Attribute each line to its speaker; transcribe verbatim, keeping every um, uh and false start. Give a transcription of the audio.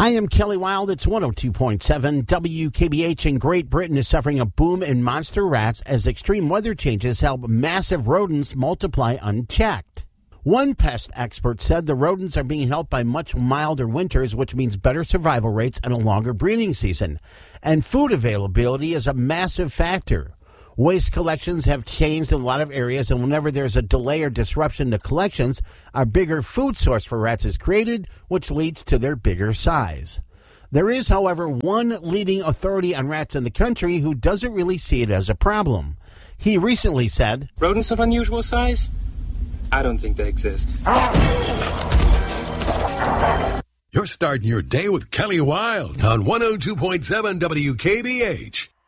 Speaker 1: I am Kelly Wild. It's one oh two point seven W K B H. In Great Britain is suffering a boom in monster rats as extreme weather changes help massive rodents multiply unchecked. One pest expert said the rodents are being helped by much milder winters, which means better survival rates and a longer breeding season. And food availability is a massive factor. Waste collections have changed in a lot of areas, and whenever there's a delay or disruption to collections, a bigger food source for rats is created, which leads to their bigger size. There is, however, one leading authority on rats in the country who doesn't really see it as a problem. He recently said,
Speaker 2: "Rodents of unusual size? I don't think they exist."
Speaker 3: You're starting your day with Kelly Wild on one oh two point seven W K B H.